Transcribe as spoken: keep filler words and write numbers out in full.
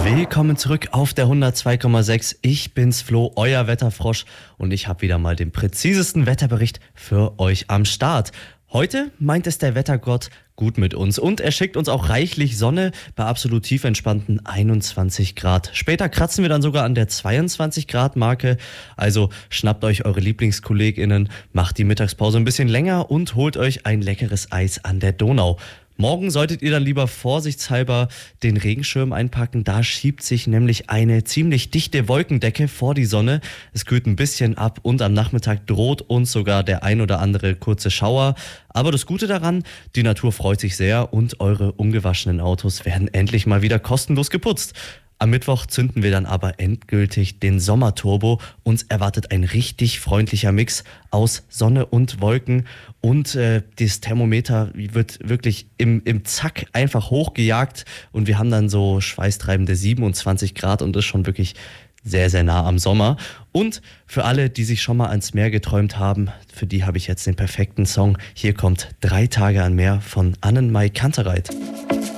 Willkommen zurück auf der hundertzwei Komma sechs. Ich bin's Flo, euer Wetterfrosch, und ich habe wieder mal den präzisesten Wetterbericht für euch am Start. Heute meint es der Wettergott gut mit uns und er schickt uns auch reichlich Sonne bei absolut tief entspannten einundzwanzig Grad. Später kratzen wir dann sogar an der zweiundzwanzig Grad Marke. Also schnappt euch eure LieblingskollegInnen, macht die Mittagspause ein bisschen länger und holt euch ein leckeres Eis an der Donau. Morgen solltet ihr dann lieber vorsichtshalber den Regenschirm einpacken. Da schiebt sich nämlich eine ziemlich dichte Wolkendecke vor die Sonne. Es kühlt ein bisschen ab und am Nachmittag droht uns sogar der ein oder andere kurze Schauer. Aber das Gute daran, die Natur freut sich sehr und eure ungewaschenen Autos werden endlich mal wieder kostenlos geputzt. Am Mittwoch zünden wir dann aber endgültig den Sommerturbo. Uns erwartet ein richtig freundlicher Mix aus Sonne und Wolken. Und äh, das Thermometer wird wirklich im, im Zack einfach hochgejagt. Und wir haben dann so schweißtreibende siebenundzwanzig Grad und das ist schon wirklich sehr, sehr nah am Sommer. Und für alle, die sich schon mal ans Meer geträumt haben, für die habe ich jetzt den perfekten Song. Hier kommt Drei Tage an Meer von Annenmai Kantereit.